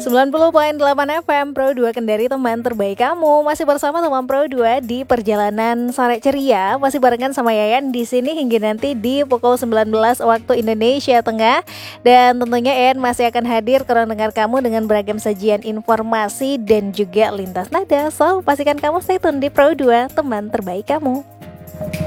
90,8 FM Pro 2 Kendari, teman terbaik kamu. Masih bersama teman Pro 2 di perjalanan sore ceria. Masih barengan sama Yayan di sini hingga nanti di pukul 19 waktu Indonesia Tengah. Dan tentunya Yayan masih akan hadir ke ruang dengar kamu dengan beragam sajian informasi dan juga lintas nada. So, pastikan kamu stay tune di Pro 2, teman terbaik kamu.